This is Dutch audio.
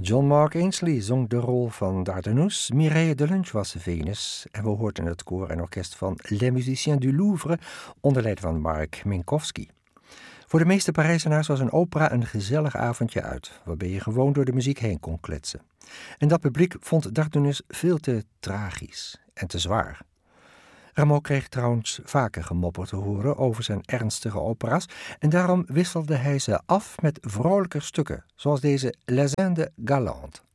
John Mark Ainsley zong de rol van Dardanus, Mireille Delunch was Venus en we hoorden het koor en orkest van Les Musiciens du Louvre onder leiding van Mark Minkowski. Voor de meeste Parijzenaars was een opera een gezellig avondje uit, waarbij je gewoon door de muziek heen kon kletsen. En dat publiek vond Dardanus veel te tragisch en te zwaar. Rameau kreeg trouwens vaker gemopper te horen over zijn ernstige opera's en daarom wisselde hij ze af met vrolijker stukken, zoals deze Les Indes Galantes.